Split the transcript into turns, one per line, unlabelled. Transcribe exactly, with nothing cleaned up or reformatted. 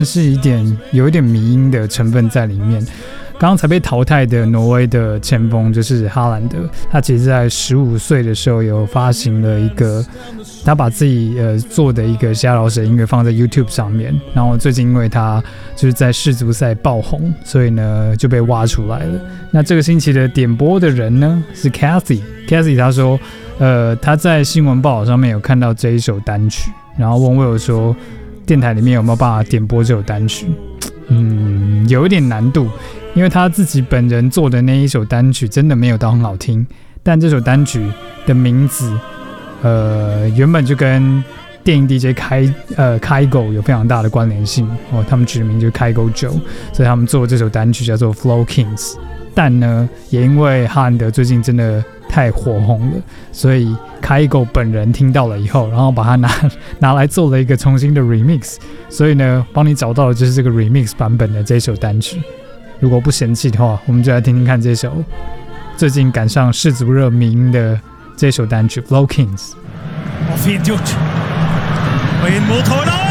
是一点有一点迷因的成分在里面。刚刚才被淘汰的挪威的前锋就是哈兰德，他其实在十五岁的时候有发行了一个，他把自己呃做的一个瞎老舍音乐放在 YouTube 上面，然后最近因为他就是在世足赛爆红，所以呢就被挖出来了。那这个星期的点播的人呢是 Cathy，Cathy 他说，呃他在新闻报道上面有看到这一首单曲，然后问我说，电台里面有没有办法点播这首单曲？嗯，有一点难度。因为他自己本人做的那一首单曲真的没有到很好听，但这首单曲的名字，呃，原本就跟电影 D J 开呃开狗有非常大的关联性哦，他们取的名就是开狗Joe，所以他们做这首单曲叫做 Flow Kings。但呢，也因为哈兰德最近真的太火红了，所以开狗本人听到了以后，然后把它拿拿来做了一个重新的 remix， 所以呢，帮你找到的就是这个 remix 版本的这首单曲。如果不嫌弃的话，我们就来听听看这首最近赶上世足热迷因的这首单曲《Flow Kings》。
Og fint gjort. Og inn mot Haaland!